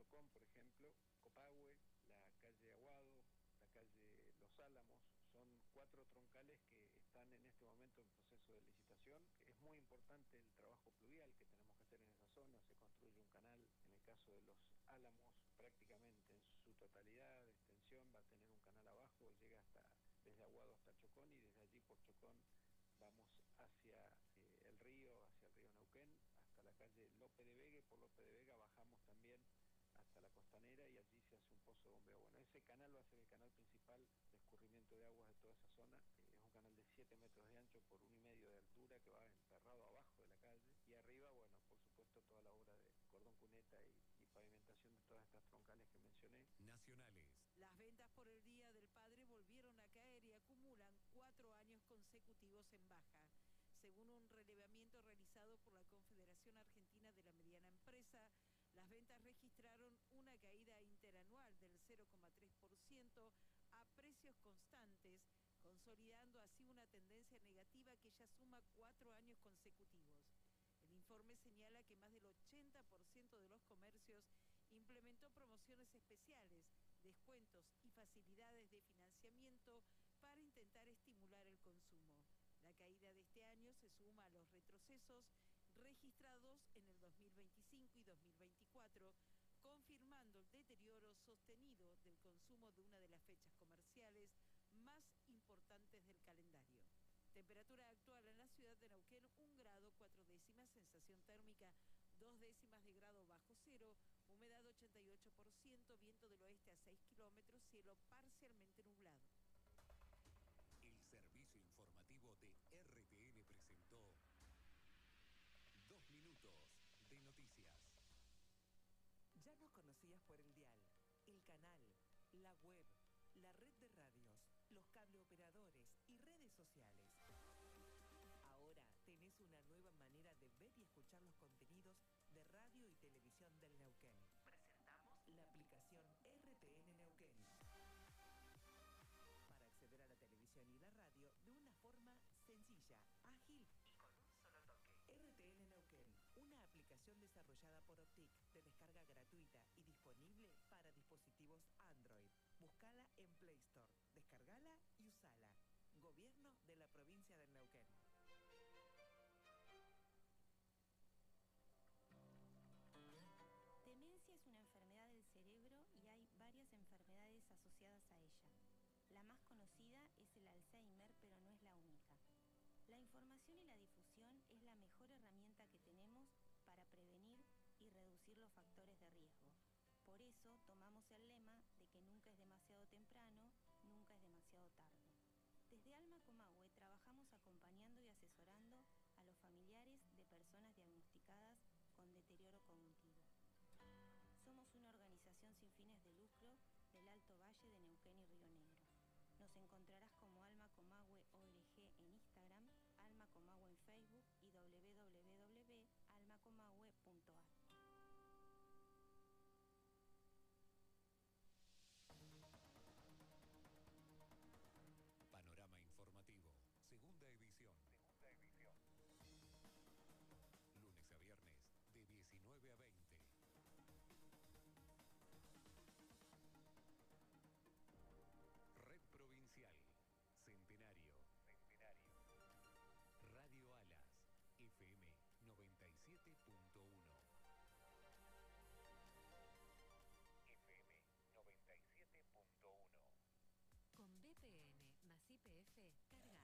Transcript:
Chocón, por ejemplo, Copahue, la calle Aguado, la calle Los Álamos. Son 4 troncales que están en este momento en proceso de licitación. Es muy importante el trabajo pluvial que tenemos que hacer en esa zona. Se construye un canal, en el caso de Los Álamos, prácticamente en su totalidad de extensión va a tener un canal abajo, llega desde Aguado hasta Chocón, y desde allí por Chocón vamos hacia el río Neuquén, hasta la calle Lope de Vega, y por Lope de Vega bajamos también hasta la Costanera, y allí se hace un pozo de bombeo. Bueno, ese canal va a ser el canal principal de escurrimiento de aguas de toda esa zona. Es un canal de 7 metros de ancho por 1,5 de altura, que va enterrado abajo de la calle, y arriba, bueno, por supuesto, toda la obra de cordón cuneta y pavimentación de todas estas troncales que mencioné. Nacionales. Las ventas por el Día del Padre volvieron a caer y acumulan 4 años consecutivos en baja. Según un relevamiento realizado por la Confederación Argentina de la Mediana Empresa, las ventas registraron una caída interanual del 0,3% a precios constantes, consolidando así una tendencia negativa que ya suma 4 años consecutivos. El informe señala que más del 80% de los comercios implementó promociones especiales, descuentos y facilidades de financiamiento para intentar estimular el consumo. La caída de este año se suma a los retrocesos registrados en el 2025 y 2024, confirmando el deterioro sostenido del consumo de una de las fechas comerciales más importantes del calendario. Temperatura actual en la ciudad de Neuquén, 1 grado 4 décimas, sensación térmica 2 décimas de grado bajo cero, humedad 88%, viento del oeste a 6 kilómetros, cielo parcialmente nublado. El servicio informativo de RTN presentó 2 minutos de noticias. Ya nos conocías por el dial, el canal, la web, la red de radios, los cableoperadores y redes sociales. Ahora tenés una nueva manera de ver y escuchar los contenidos de radio y televisión del Neuquén. Presentamos la aplicación RTN Neuquén, para acceder a la televisión y la radio de una forma sencilla, ágil y con un solo toque. RTN Neuquén, una aplicación desarrollada por Optic, de descarga gratuita y disponible para dispositivos Android. Búscala en Play Store, descargala y usala. Gobierno de la provincia del Neuquén. Demencia es una enfermedad del cerebro y hay varias enfermedades asociadas a ella. La más conocida es el Alzheimer, pero no es la única. La información y la difusión es la mejor herramienta que tenemos para prevenir y reducir los factores de riesgo. Por eso tomamos el lema de que nunca es demasiado temprano, nunca es demasiado tarde. Desde Alma Comahue trabajamos acompañando y asesorando a los familiares de personas diagnosticadas con deterioro cognitivo. Somos una organización sin fines de lucro del Alto Valle de Neuquén y Río Negro. Nos encontrarás como Alma Comahue ORG en Instagram, Alma Comahue en Facebook y www.almacomahue.ar. Panorama informativo, segunda edición. Lunes a viernes, de 19 a 20. Red Provincial, Centenario. Radio Alas, FM 97.1. FM 97.1. Con BPN más YPF, carga